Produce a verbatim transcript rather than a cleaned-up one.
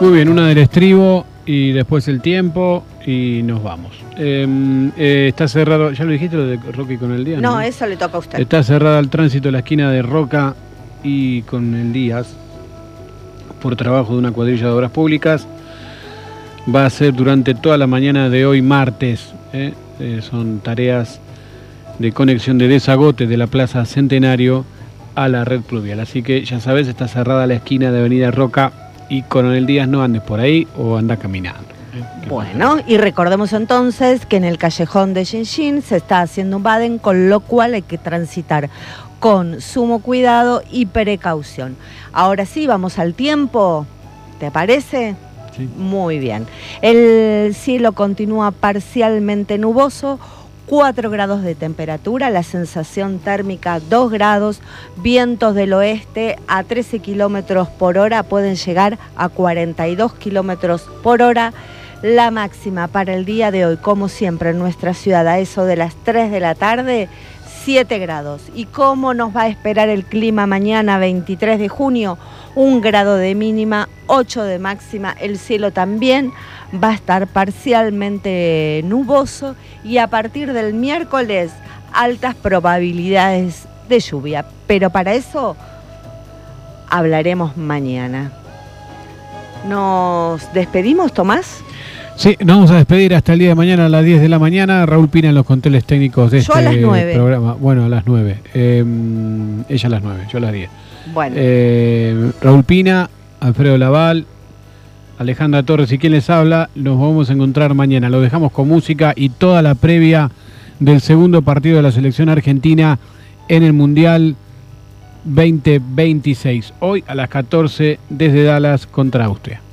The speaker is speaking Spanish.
Muy bien, una del estribo y después el tiempo y nos vamos. Eh, eh, está cerrado, ¿ya lo dijiste lo de Roca y con el Díaz? No, No, eso le toca a usted. Está cerrada el tránsito de la esquina de Roca y con el Díaz por trabajo de una cuadrilla de obras públicas. Va a ser durante toda la mañana de hoy martes. ¿eh? Eh, son tareas de conexión de desagote de la Plaza Centenario a la red pluvial. Así que ya sabes, está cerrada la esquina de Avenida Roca y Coronel Díaz. No andes por ahí o anda caminando. ¿eh? Bueno, y recordemos entonces que en el callejón de Xinxin se está haciendo un baden, con lo cual hay que transitar con sumo cuidado y precaución. Ahora sí, vamos al tiempo. ¿Te parece? Sí. Muy bien. El cielo continúa parcialmente nuboso, cuatro grados de temperatura, la sensación térmica dos grados, vientos del oeste a trece kilómetros por hora, pueden llegar a cuarenta y dos kilómetros por hora. La máxima para el día de hoy, como siempre en nuestra ciudad, a eso de las tres de la tarde, siete grados. ¿Y cómo nos va a esperar el clima mañana, veintitrés de junio? Un grado de mínima, ocho de máxima. El cielo también va a estar parcialmente nuboso y a partir del miércoles altas probabilidades de lluvia. Pero para eso hablaremos mañana. ¿Nos despedimos, Tomás? Sí, nos vamos a despedir hasta el día de mañana a las diez de la mañana. Raúl Pina en los controles técnicos de yo este a las nueve. programa. Bueno, a las nueve. Eh, ella a las nueve, yo a las diez. Bueno. Eh, Raúl Pina, Alfredo Laval, Alejandra Torres y quien les habla. Nos vamos a encontrar mañana. Lo dejamos con música y toda la previa del segundo partido de la selección argentina en el Mundial veinte veintiséis. Hoy a las catorce desde Dallas contra Austria.